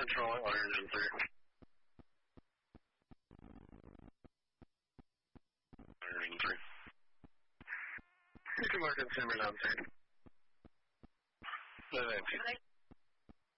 Central, Engine 3. Engine 3. You can mark in Simmers on 3.